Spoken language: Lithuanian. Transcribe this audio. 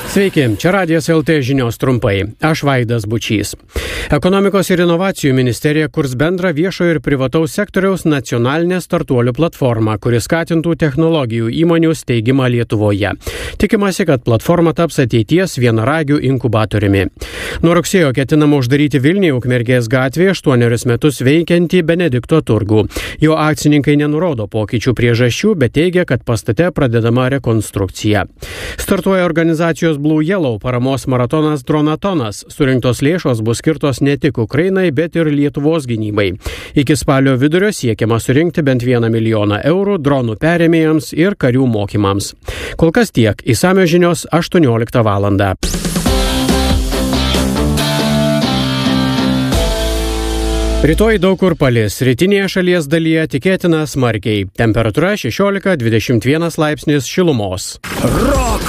Sveiki, čia Radijas LT žinios trumpai. Aš Vaidas Bučys. Ekonomikos ir inovacijų ministerija kurs bendrą viešojo ir privataus sektoriaus nacionalinę startuolių platformą, kuris skatintų technologijų įmonių steigimą Lietuvoje. Tikimasi, kad platforma taps ateities vienaragių inkubatoriumi. Nuo rugsėjo ketinama uždaryti Vilniuje Ukmergės gatvėje 8 metus veikiantį Benedikto turgų. Jo akcininkai nenurodo pokyčių priežasčių, bet teigia, kad pastate pradedama rekonstrukcija. Startuoja organizacijos Blue Yellow paramos maratonas Dronatonas. Surinktos lėšos bus skirtos ne tik Ukrainai, bet ir Lietuvos gynybai. Iki spalio vidurio siekiama surinkti bent 1 milijoną eurų dronų perėmėjams ir karių mokymams. Kol kas tiek. Išsamios žinios 18 valandą. Rytoj daug kur palis, rytinėje šalies dalyje tikėtina smarkiai. Temperatūra 16-21 laipsnis šilumos. Rock